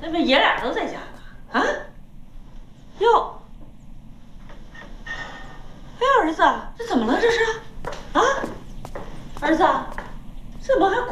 那不爷俩都在家呢？啊？哟，哎，儿子，这怎么了？这是？啊，儿子，怎么还